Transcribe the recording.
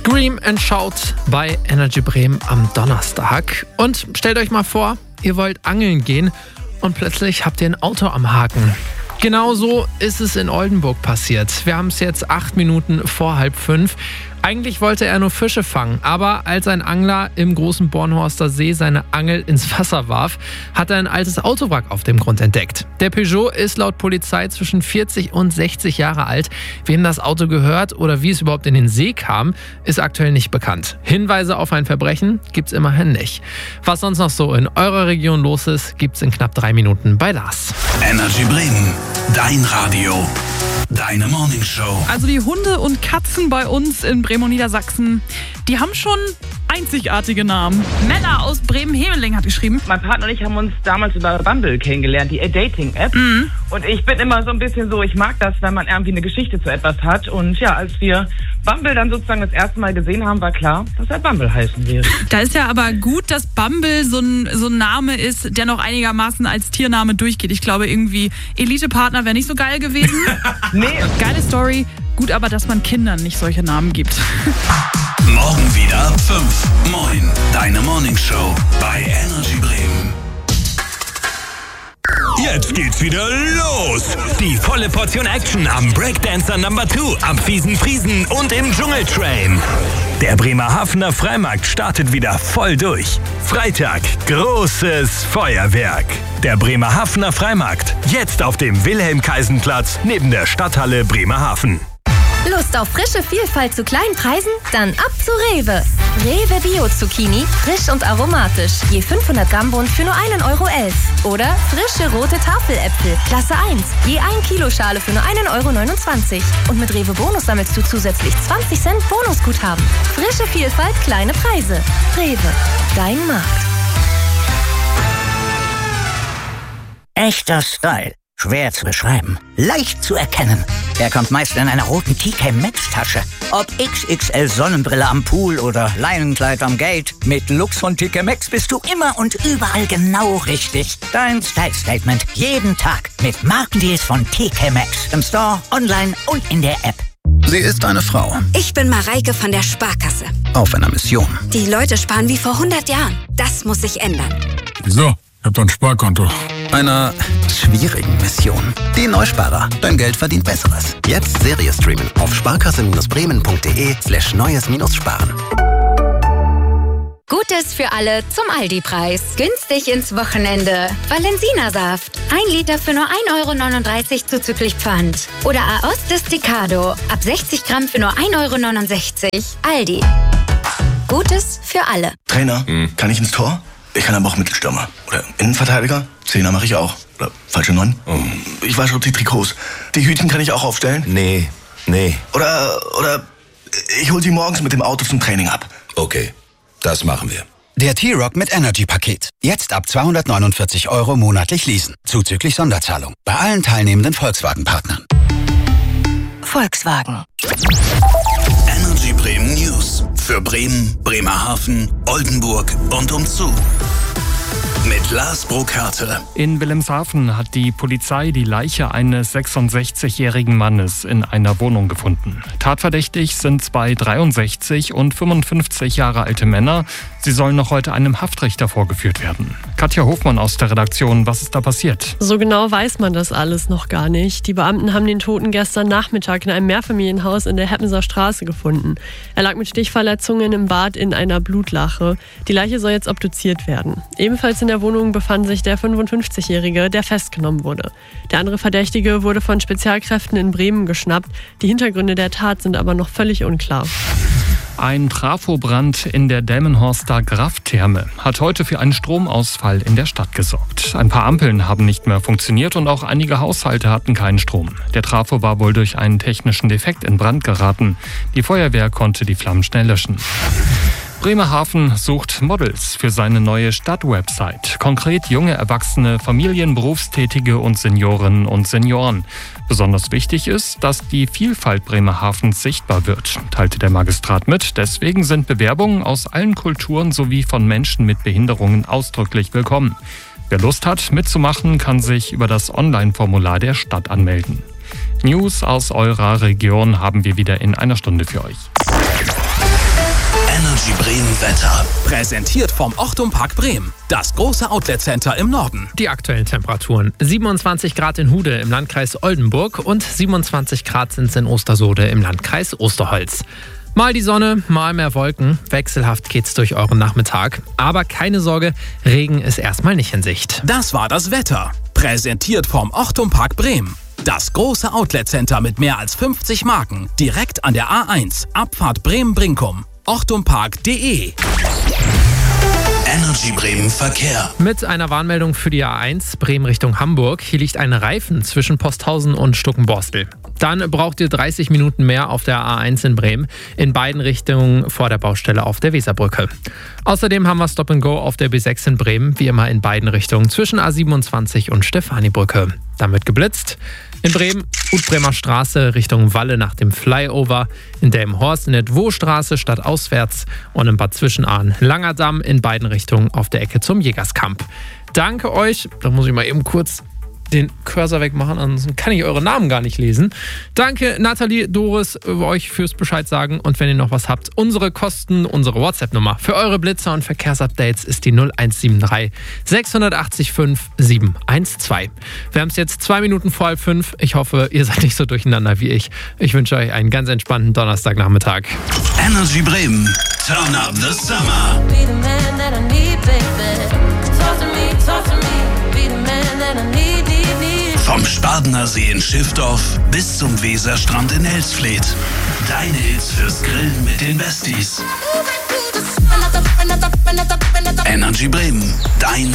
Scream and Shout bei Energy Bremen am Donnerstag. Und stellt euch mal vor, ihr wollt angeln gehen und plötzlich habt ihr ein Auto am Haken. Genauso ist es in Oldenburg passiert. Wir haben es jetzt 8 Minuten vor 4:30. Eigentlich wollte er nur Fische fangen, aber als ein Angler im großen Bornhorster See seine Angel ins Wasser warf, hat er ein altes Autowrack auf dem Grund entdeckt. Der Peugeot ist laut Polizei zwischen 40 und 60 Jahre alt. Wem das Auto gehört oder wie es überhaupt in den See kam, ist aktuell nicht bekannt. Hinweise auf ein Verbrechen gibt's immerhin nicht. Was sonst noch so in eurer Region los ist, gibt's in knapp 3 Minuten bei Lars. Energy Bremen, dein Radio, deine Morningshow. Also die Hunde und Katzen bei uns in Bremen und Niedersachsen, die haben schon einzigartige Namen. Mella aus Bremen-Hemeling hat geschrieben. Mein Partner und ich haben uns damals über Bumble kennengelernt, die Dating-App. Und ich bin immer so ein bisschen so, ich mag das, wenn man irgendwie eine Geschichte zu etwas hat. Und ja, als wir Bumble dann sozusagen das erste Mal gesehen haben, war klar, dass er Bumble heißen wird. Da ist ja aber gut, dass Bumble so ein Name ist, der noch einigermaßen als Tiername durchgeht. Ich glaube irgendwie Elite-Partner wäre nicht so geil gewesen. Nee. Geile Story. Gut aber, dass man Kindern nicht solche Namen gibt. Morgen wieder 5. Moin, deine Morningshow bei Energy Bremen. Jetzt geht's wieder los. Die volle Portion Action am Breakdancer Number 2, am fiesen Friesen und im Dschungeltrain. Der Bremerhavener Freimarkt startet wieder voll durch. Freitag, großes Feuerwerk. Der Bremerhavener Freimarkt, jetzt auf dem Wilhelm-Kaisen-Platz neben der Stadthalle Bremerhaven. Lust auf frische Vielfalt zu kleinen Preisen? Dann ab zu Rewe. Rewe Bio-Zucchini, frisch und aromatisch. Je 500 Gramm Bund für nur 1,11 €. Oder frische rote Tafeläpfel, Klasse 1. Je 1 Kilo Schale für nur 1,29 €. Und mit Rewe Bonus sammelst du zusätzlich 20 Cent Bonusguthaben. Frische Vielfalt, kleine Preise. Rewe, dein Markt. Echter Style. Schwer zu beschreiben. Leicht zu erkennen. Er kommt meist in einer roten TK Maxx Tasche. Ob XXL Sonnenbrille am Pool oder Leinenkleid am Gate. Mit Lux von TK Maxx bist du immer und überall genau richtig. Dein Style Statement. Jeden Tag. Mit Markendeals von TK Maxx. Im Store, online und in der App. Sie ist eine Frau. Ich bin Mareike von der Sparkasse. Auf einer Mission. Die Leute sparen wie vor 100 Jahren. Das muss sich ändern. Wieso? Ich hab doch ein Sparkonto. Einer schwierigen Mission. Die Neusparer. Dein Geld verdient Besseres. Jetzt Serie streamen auf sparkasse-bremen.de/neues-sparen. Gutes für alle zum Aldi-Preis. Günstig ins Wochenende. Valensina-Saft. 1 Liter für nur 1,39 € zuzüglich Pfand. Oder Aos Desticado. Ab 60 Gramm für nur 1,69 €. Aldi. Gutes für alle. Trainer, kann ich ins Tor? Ich kann aber auch Mittelstürmer. Oder Innenverteidiger. Zehner mache ich auch. Oder falsche 9. Ich wasche die Trikots. Die Hütchen kann ich auch aufstellen? Nee. Oder ich hol sie morgens mit dem Auto zum Training ab. Okay, das machen wir. Der T-Rock mit Energy-Paket. Jetzt ab 249 € monatlich leasen. Zuzüglich Sonderzahlung. Bei allen teilnehmenden Volkswagen-Partnern. Volkswagen. Energy Bremen News. Für Bremen, Bremerhaven, Oldenburg und umzu. Mit Lars Burkhardt. In Wilhelmshaven hat die Polizei die Leiche eines 66-jährigen Mannes in einer Wohnung gefunden. Tatverdächtig sind 2 63 und 55 Jahre alte Männer. Sie sollen noch heute einem Haftrichter vorgeführt werden. Katja Hofmann aus der Redaktion, was ist da passiert? So genau weiß man das alles noch gar nicht. Die Beamten haben den Toten gestern Nachmittag in einem Mehrfamilienhaus in der Heppenser Straße gefunden. Er lag mit Stichverletzungen im Bad in einer Blutlache. Die Leiche soll jetzt obduziert werden. Ebenfalls in der Wohnung befand sich der 55-Jährige, der festgenommen wurde. Der andere Verdächtige wurde von Spezialkräften in Bremen geschnappt. Die Hintergründe der Tat sind aber noch völlig unklar. Ein Trafobrand in der Delmenhorster Graf-Therme hat heute für einen Stromausfall in der Stadt gesorgt. Ein paar Ampeln haben nicht mehr funktioniert und auch einige Haushalte hatten keinen Strom. Der Trafo war wohl durch einen technischen Defekt in Brand geraten. Die Feuerwehr konnte die Flammen schnell löschen. Bremerhaven sucht Models für seine neue Stadtwebsite. Konkret junge Erwachsene, Familien, Berufstätige und Seniorinnen und Senioren. Besonders wichtig ist, dass die Vielfalt Bremerhavens sichtbar wird, teilte der Magistrat mit. Deswegen sind Bewerbungen aus allen Kulturen sowie von Menschen mit Behinderungen ausdrücklich willkommen. Wer Lust hat, mitzumachen, kann sich über das Online-Formular der Stadt anmelden. News aus eurer Region haben wir wieder in einer Stunde für euch. Energy Bremen Wetter. Präsentiert vom Ochtum Park Bremen. Das große Outlet-Center im Norden. Die aktuellen Temperaturen. 27 Grad in Hude im Landkreis Oldenburg und 27 Grad sind es in Ostersode im Landkreis Osterholz. Mal die Sonne, mal mehr Wolken. Wechselhaft geht's durch euren Nachmittag. Aber keine Sorge, Regen ist erstmal nicht in Sicht. Das war das Wetter. Präsentiert vom Ochtum Park Bremen. Das große Outlet-Center mit mehr als 50 Marken. Direkt an der A1. Abfahrt Bremen-Brinkum. ochtumpark.de. Energy Bremen Verkehr. Mit einer Warnmeldung für die A1 Bremen Richtung Hamburg. Hier liegt ein Reifen zwischen Posthausen und Stuckenborstel. Dann braucht ihr 30 Minuten mehr auf der A1 in Bremen. In beiden Richtungen vor der Baustelle auf der Weserbrücke. Außerdem haben wir Stop and Go auf der B6 in Bremen. Wie immer in beiden Richtungen zwischen A27 und Stefanibrücke. Damit geblitzt. In Bremen, Utbremer Straße Richtung Walle nach dem Flyover. In Delmenhorst in der Dwo-Straße stadtauswärts. Und in Bad Zwischenahn Langerdamm in beiden Richtungen auf der Ecke zum Jägerskamp. Danke euch. Da muss ich mal eben kurz den Cursor wegmachen, ansonsten kann ich eure Namen gar nicht lesen. Danke Nathalie, Doris, euch fürs Bescheid sagen. Und wenn ihr noch was habt, unsere WhatsApp-Nummer für eure Blitzer und Verkehrsupdates ist die 0173 680 5712. Wir haben es jetzt 2 Minuten vor 4:30. Ich hoffe, ihr seid nicht so durcheinander wie ich. Ich wünsche euch einen ganz entspannten Donnerstagnachmittag. Energy Bremen. Turn up the summer. Be the man that I need, baby. Talk to me, talk to me. Be the man that I need. Vom Spardener See in Schiffdorf bis zum Weserstrand in Elsfleth. Deine Hits fürs Grillen mit den Besties. Energy Bremen, dein